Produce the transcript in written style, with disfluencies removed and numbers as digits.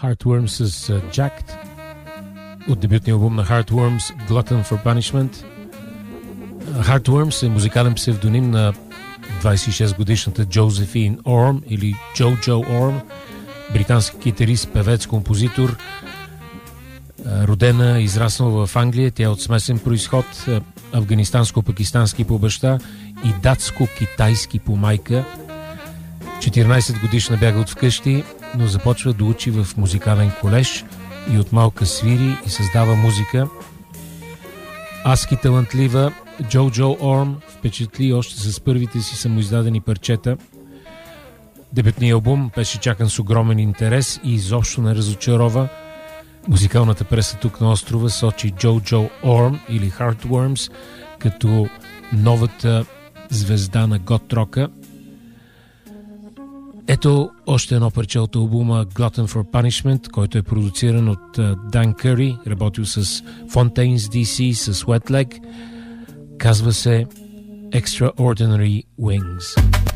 Heartworms с Jacked от дебютния албум на Heartworms Glutton for Punishment. Heartworms е музикален псевдоним на 26-годишната Josephine Orm или Jojo Orm, британски китарист, певец, композитор, родена и израснала в Англия. Тя е от смесен произход, афганистанско-пакистански по баща и датско-китайски по майка. 14 годишна бяга от вкъщи, но започва да учи в музикален колеж и от малка свири и създава музика. Адски талантлива, Jojo Orm впечатли още с първите си самоиздадени парчета. Дебютният албум беше чакан с огромен интерес и изобщо не разочарова. Музикалната преса тук на острова сочи Jojo Orm или Heartworms като новата звезда на гот-рока. Ето още едно парче от албума Glutton for Punishment, който е продуциран от Дан Къри, работил с Fontaines DC, с Wet Leg. Казва се Extraordinary Wings.